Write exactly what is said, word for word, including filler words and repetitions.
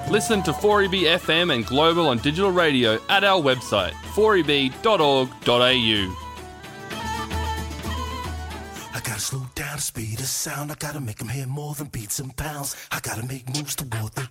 Listen to four E B F M and Global on digital radio at our website, four e b dot org dot a u. I gotta slow down the speed of sound. I gotta make them hear more than beats and pounds. I gotta make moves toward the